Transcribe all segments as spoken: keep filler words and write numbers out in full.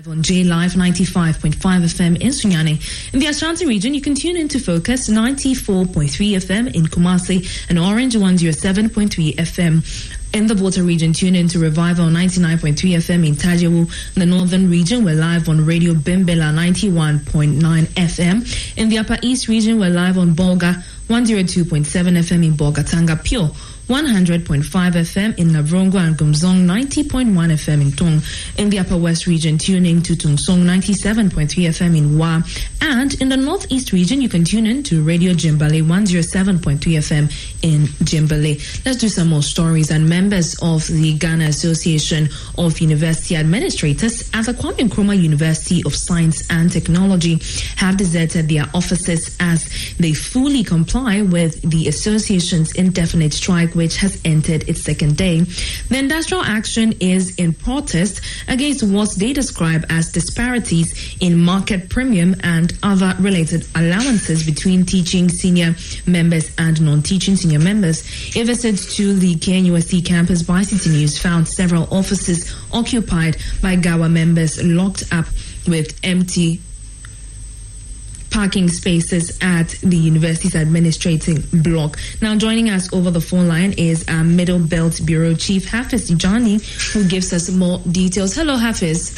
On J Live ninety-five point five F M in Sunyani. In the Ashanti region, you can tune in to Focus ninety-four point three F M in Kumasi and Orange one oh seven point three F M. In the Volta region, tune in to Revival ninety-nine point three F M in Tajewu. In the northern region, we're live on Radio Bimbela ninety-one point nine F M. In the Upper East region, we're live on Bolga one oh two point seven F M in Bolgatanga Pure, one hundred point five F M in Navrongo and Gumzong, ninety point one F M in Tong. In the Upper West region, tune in to Tungsong ninety-seven point three F M in Wa. And in the Northeast region, you can tune in to Radio Jimbale one oh seven point three F M in Jimbale. Let's do some more stories. And members of the Ghana Association of University Administrators at the Kwame Nkrumah University of Science and Technology have deserted their offices as they fully comply with the association's indefinite strike, which has entered its second day. The industrial action is in protest against what they describe as disparities in market premium and other related allowances between teaching senior members and non-teaching senior members. A visit to the K N U S T campus by City News found several offices occupied by Gawa members locked up with empty parking spaces at the university's administrating block. Now, joining us over the phone line is our Middle Belt Bureau Chief Hafiz Tijani, who gives us more details. Hello, Hafiz.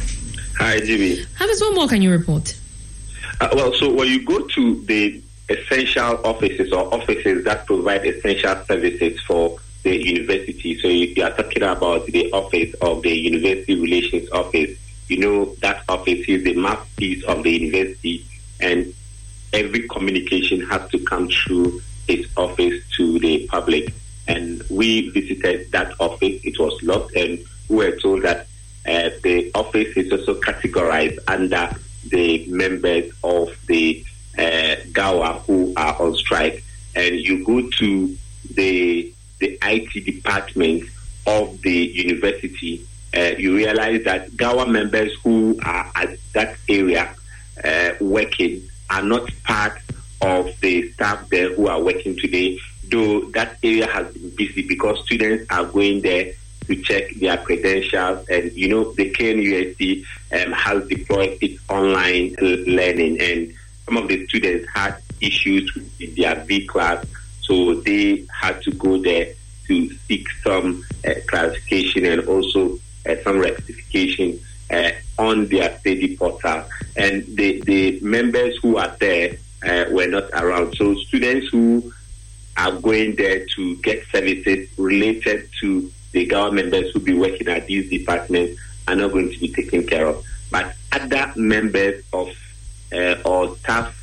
Hi, Jimmy. Hafiz, what more can you report? Uh, well, so when you go to the essential offices or offices that provide essential services for the university, so you, you are talking about the office of the University Relations Office. You know, that office is the mouthpiece of the university, and every communication has to come through its office to the public. And we visited that office. It was locked, and we were told that uh, the office is also categorized under the members of the uh, Gawa who are on strike. And you go to the the I T department of the university, uh, you realize that Gawa members who are at that area uh, working are not part of the staff there who are working today, though that area has been busy because students are going there to check their credentials. And, you know, the K N U S T um, has deployed its online learning, and some of the students had issues with their V class, so they had to go there to seek some uh, clarification and also uh, some rectification uh, on their study portal. And the, the members who are there uh, were not around. So students who are going there to get services related to the government members who will be working at these departments are not going to be taken care of. But other members of uh, or staff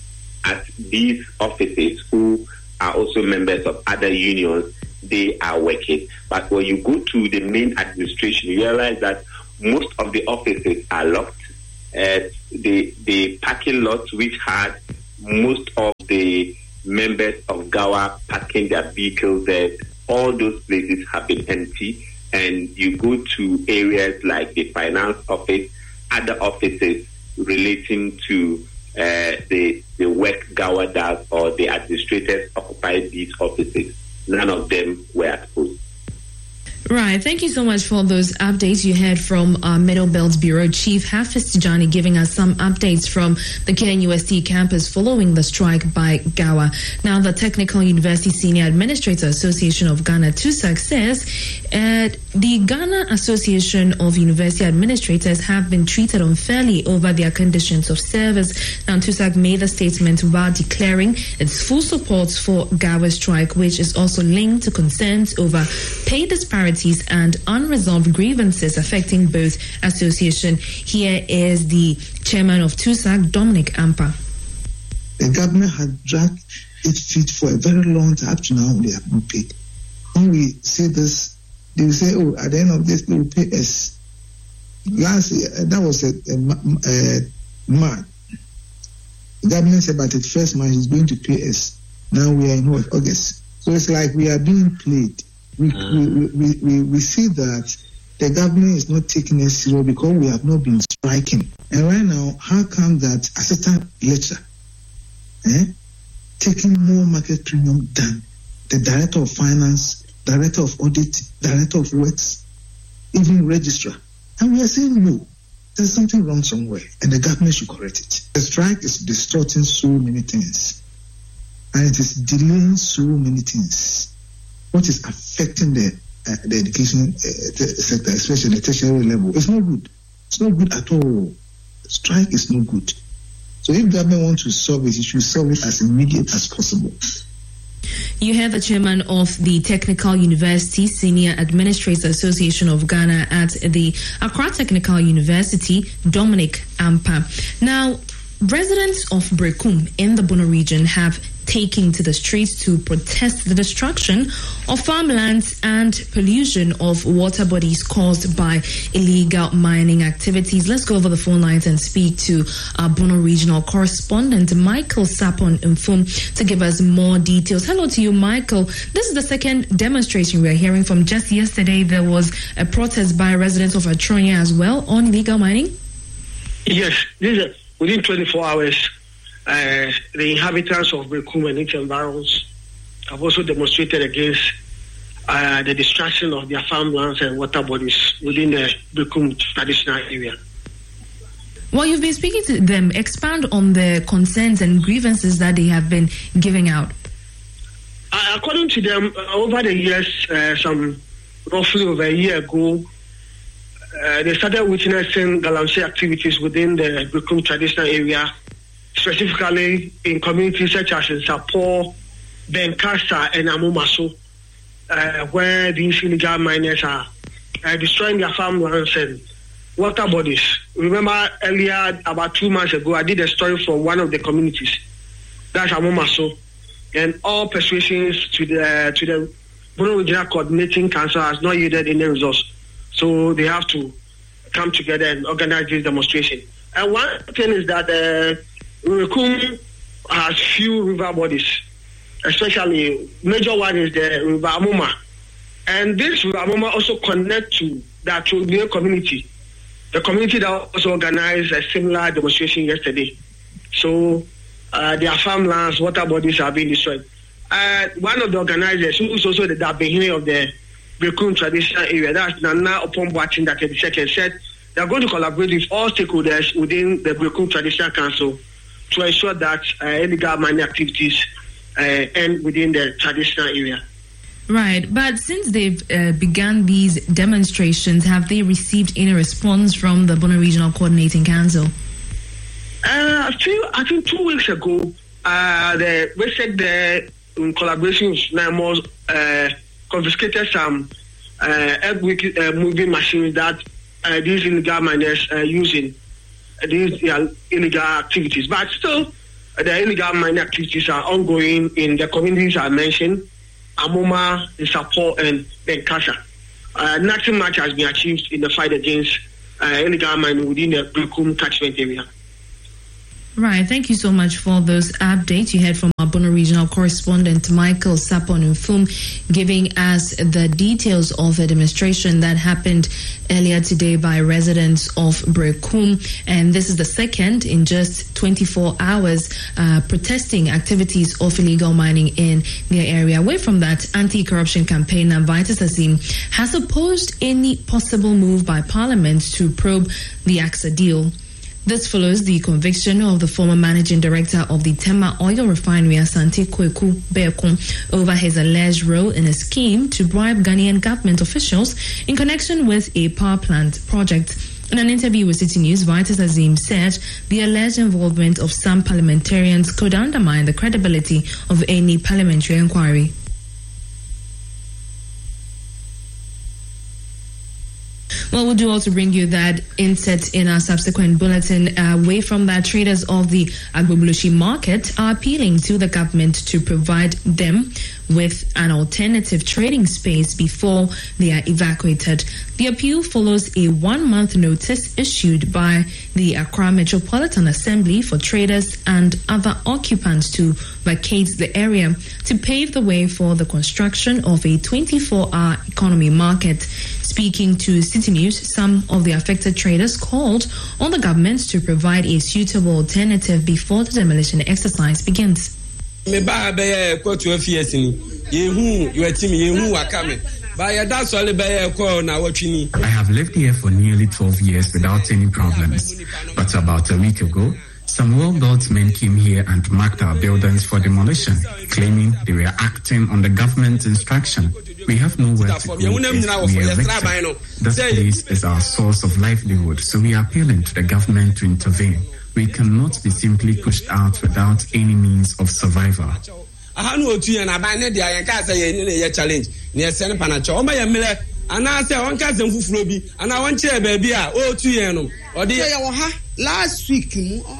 at these offices who are also members of other unions, they are working. But when you go to the main administration, you realize that most of the offices are locked. Uh, the the parking lots which had most of the members of Gawa parking their vehicles there, all those places have been empty. And you go to areas like the finance office, other offices relating to uh, the the work Gawa does, or the administrators occupy these offices. None of them were at post. Right. Thank you so much for those updates. You heard from uh, Middle Belt Bureau Chief Hafiz Tijani giving us some updates from the K N U S T campus following the strike by Gawa. Now, the Technical University Senior Administrator Association of Ghana, TUSAG, says uh, the Ghana Association of University Administrators have been treated unfairly over their conditions of service. Now, TUSAG made the statement while declaring its full support for Gawa's strike, which is also linked to concerns over pay disparities and unresolved grievances affecting both associations. Here is the chairman of TUSAG, Dominic Ampa. The government had dragged its feet for a very long time. Up to now, they have not paid. When we say this, they will say, oh, at the end of this, they will pay us. Last year, that was a, a, a March. The government said by the first March, it's going to pay us. Now we are in what, August. So it's like we are being played. We, we, we, we, we see that the government is not taking us serious because we have not been striking. And right now, how come that assistant lecturer eh, taking more market premium than the director of finance, director of audit, director of works, even registrar? And we are saying no. there's something wrong somewhere, and the government should correct it. The strike is distorting so many things, and it is delaying so many things, what is affecting the uh, the education uh, sector, especially the tertiary level. It's not good. It's not good at all. The strike is no good. So if government wants to solve it, it should solve it as immediate as possible. You heard the chairman of the Technical University Senior Administrators Association of Ghana at the Accra Technical University, Dominic Ampa. Now, residents of Brekum in the Bono region have taken to the streets to protest the destruction of farmlands and pollution of water bodies caused by illegal mining activities. Let's go over the phone lines and speak to our Bono regional correspondent, Michael Sapon Mfum, to give us more details. Hello to you, Michael. This is the second demonstration we are hearing from. Just yesterday, there was a protest by residents of Atronia as well on illegal mining. Yes, this is within twenty-four hours. Uh, the inhabitants of Brekum and its environs have also demonstrated against uh, the destruction of their farmlands and water bodies within the Brekum traditional area. Well, you've been speaking to them. Expand on the concerns and grievances that they have been giving out. Uh, according to them, uh, over the years, uh, some roughly over a year ago, uh, they started witnessing galamsey activities within the Brekum traditional area, specifically in communities such as in Sapo, Benkasa, and Amumaso, uh, where these illegal miners are uh, destroying their farmlands and water bodies. Remember earlier, about two months ago, I did a story from one of the communities, that's Amumaso, and all persuasions to the to the Bono Regional Coordinating Council has not yielded any results. So they have to come together and organize this demonstration. And one thing is that uh, Brekum has few river bodies, especially major one is the River Amuma, and this River Amuma also connect to the Atronia community, the community that also organized a similar demonstration yesterday. So uh, their farmlands, water bodies are being destroyed. Uh, one of the organizers, who is also the Dabehine of the Brekum traditional area, that's Nana Opomboachin that the second said they are going to collaborate with all stakeholders within the Brekum Traditional Council to ensure that uh, illegal mining activities uh, end within the traditional area. Right, but since they've uh, begun these demonstrations, have they received any response from the Bono Regional Coordinating Council? Uh, I think I think two weeks ago, uh, the we said the in collaboration with NIMOS uh, confiscated some uh, earth uh, moving machines that uh, these illegal miners are using. These are illegal activities, but still, uh, the illegal mining activities are ongoing in the communities I mentioned, Amuma, Sapo, and Benkasa. Uh, nothing much has been achieved in the fight against uh, illegal mining within the Brekum catchment area. Right, thank you so much for those updates. You heard from our Bono Regional correspondent Michael Sapon Mfum giving us the details of the demonstration that happened earlier today by residents of Brekum, and this is the second in just twenty-four hours uh, protesting activities of illegal mining in their area. Away from that, anti-corruption campaigner Vitus Azim has opposed any possible move by Parliament to probe the A C S A deal. This follows the conviction of the former managing director of the Tema Oil Refinery, Asante Kweku Bekum, over his alleged role in a scheme to bribe Ghanaian government officials in connection with a power plant project. In an interview with City News, Vitus Azim said the alleged involvement of some parliamentarians could undermine the credibility of any parliamentary inquiry. Well, we'll do also bring you that inset in our subsequent bulletin. Uh, away from that, traders of the Agbobulushi market are appealing to the government to provide them with an alternative trading space before they are evacuated. The appeal follows a one-month notice issued by the Accra Metropolitan Assembly for traders and other occupants to vacate the area to pave the way for the construction of a twenty-four hour economy market. Speaking to City News, some of the affected traders called on the government to provide a suitable alternative before the demolition exercise begins. Me ba be ko twelve years ni yehu your team yehu wakame have lived here for nearly twelve years without any problems. But about a week ago, some well-built men came here and marked our buildings for demolition, claiming they were acting on the government's instruction. We have nowhere to go if we are evicted. This place is our source of livelihood, so we are appealing to the government to intervene. We cannot be simply pushed out without any means of survival. Last week,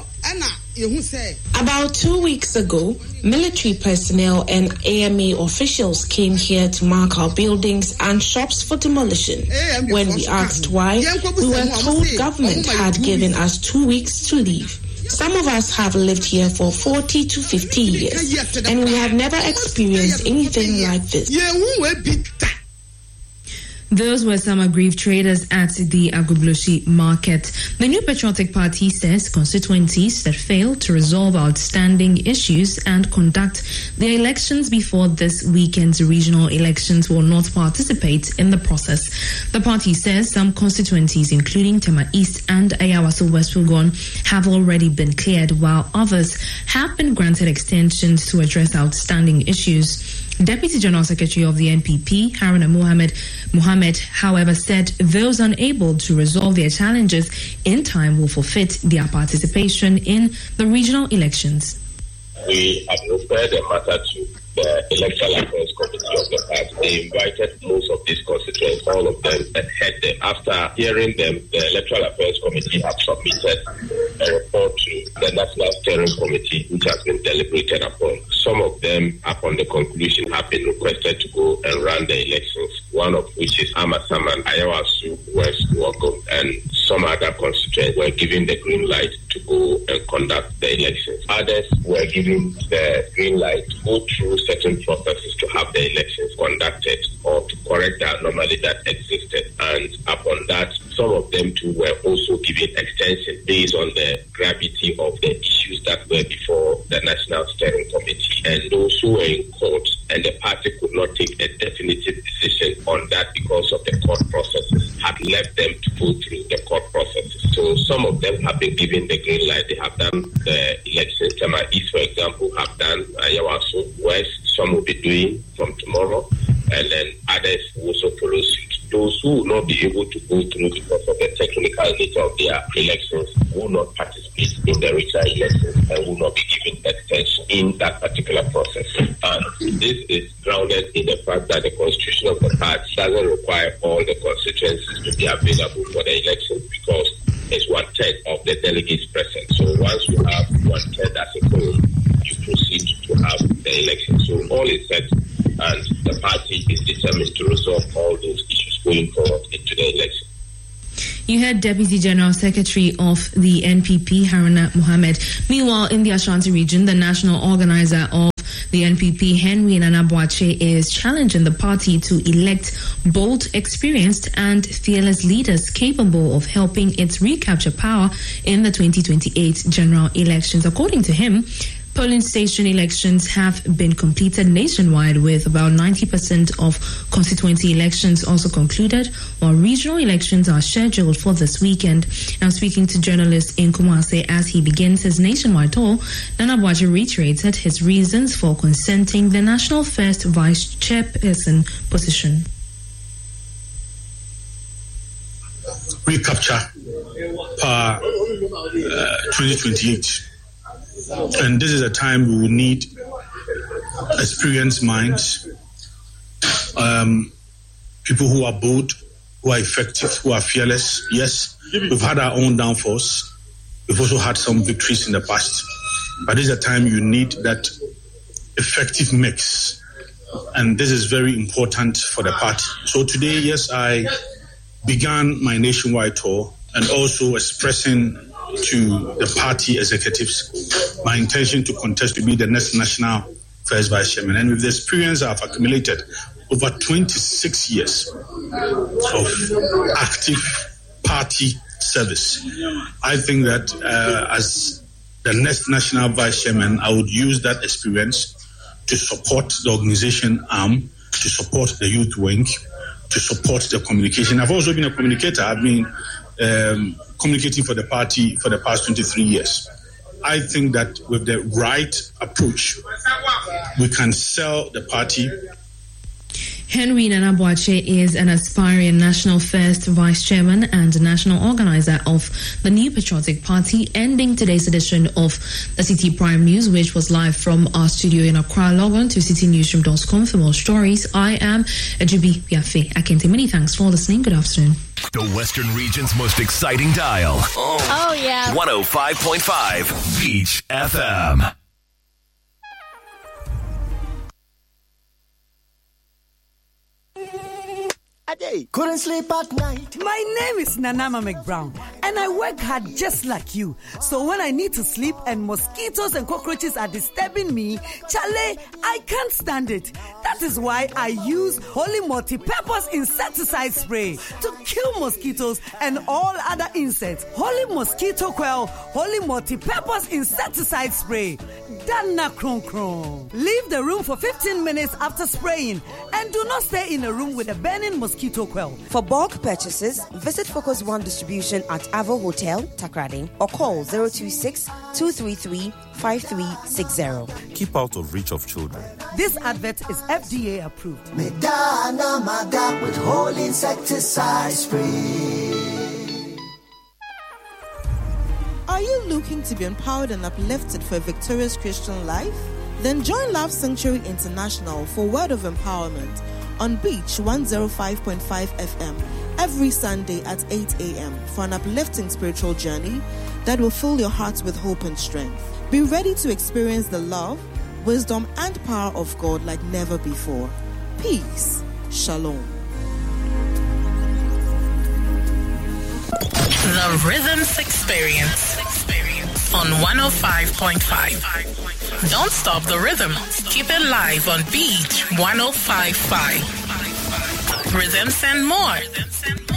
about two weeks ago, military personnel and A M A officials came here to mark our buildings and shops for demolition. When we asked why, we were told government had given us two weeks to leave. Some of us have lived here for forty to fifty years, and we have never experienced anything like this. Those were some aggrieved traders at the Agbogbloshie market. The New Patriotic Party says constituencies that fail to resolve outstanding issues and conduct their elections before this weekend's regional elections will not participate in the process. The party says some constituencies, including Tema East and Ayawaso West Wugon, have already been cleared, while others have been granted extensions to address outstanding issues. Deputy General Secretary of the N P P, Haruna Mohammed, Mohammed, however, said those unable to resolve their challenges in time will forfeit their participation in the regional elections. We have referred the matter to the Electoral Affairs Committee of the party. They invited most of these constituents, all of them, and had them. After hearing them, the Electoral Affairs Committee have submitted a report to the National Steering Committee, which has been deliberated upon. Some of them, upon the conclusion, have been requested to go and run the elections, one of which is Amasaman, Ayawaso, West Wugon, and some other constituents were given the green light to go and conduct the elections. Others were given the green light to go through certain processes to have the elections conducted or to correct the anomaly that existed. And upon that, some of them too were also given extension based on the gravity of the issues that were before the National Steering Committee. And those who were in court, and the party could not take a definitive decision on that because of the court processes, had left them to go through the court processes. So some of them have been given the green light. They have done the elections. Tema East, for example, have done Ayawaso West. Some will be doing from tomorrow, and then others will also follow suit. Those who will not be able to go through because of the technical nature of their elections will not participate in the regional elections and will not be given extension in that particular process. And this is grounded in the fact that the constitution of the party doesn't require all the constituencies to be available for the elections because it's one third of the delegates present. So once you have one third as a whole, you proceed to have the election. So all is set, and the party is determined to resolve all those issues going forward into the election. You heard Deputy General Secretary of the N P P, Haruna Mohammed. Meanwhile, in the Ashanti region, the national organizer of the N P P, Henry Nana Boakye, is challenging the party to elect bold, experienced and fearless leaders capable of helping it recapture power in the twenty twenty-eight general elections. According to him, polling station elections have been completed nationwide, with about ninety percent of constituency elections also concluded, while regional elections are scheduled for this weekend. Now, speaking to journalists in Kumasi as he begins his nationwide tour, Nana Boakye reiterated his reasons for consenting the National First Vice Chairperson position. Recapture power uh, twenty twenty-eight. And this is a time we will need experienced minds, um, people who are bold, who are effective, who are fearless. Yes, we've had our own downfalls. We've also had some victories in the past. But this is a time you need that effective mix. And this is very important for the party. So today, yes, I began my nationwide tour and also expressing to the party executives my intention to contest to be the next national first vice chairman. And with the experience I've accumulated over twenty-six years of active party service, I think that uh, as the next national vice chairman, I would use that experience to support the organization arm, to support the youth wing, to support the communication. I've also been a communicator. I've been um, communicating for the party for the past twenty-three years. I think that with the right approach, we can sell the party. Henry Nana Boakye is an aspiring National First Vice Chairman and national organizer of the New Patriotic Party, ending today's edition of the City Prime News, which was live from our studio in Accra. Log on to city newsroom dot com for more stories. I am Ajubi Biafe Akente. Many thanks for listening. Good afternoon. The Western Region's most exciting dial. Oh, oh yeah. one oh five point five Beach F M. Couldn't sleep at night. My name is Nanama McBrown, and I work hard just like you. So when I need to sleep and mosquitoes and cockroaches are disturbing me, Chale, I can't stand it. That is why I use Holy Multi-Purpose Insecticide Spray to kill mosquitoes and all other insects. Holy Mosquito Quell, Holy Multi-Purpose Insecticide Spray. Dana Kron Kron. Leave the room for fifteen minutes after spraying, and do not stay in a room with a burning mosquito quell. For bulk purchases, visit Focus One Distribution at Avo Hotel, Takrade, or call zero two six, two three three, five three six zero. Keep out of reach of children. This advert is F D A approved. Medana Maga with whole insecticide spray. Are you looking to be empowered and uplifted for a victorious Christian life? Then join Love Sanctuary International for Word of Empowerment on Beach one oh five point five F M every Sunday at eight a.m. for an uplifting spiritual journey that will fill your hearts with hope and strength. Be ready to experience the love, wisdom, and power of God like never before. Peace. Shalom. The Rhythms Experience on one oh five point five. Don't stop the rhythm. Keep it live on Beach one oh five point five. Rhythms and more.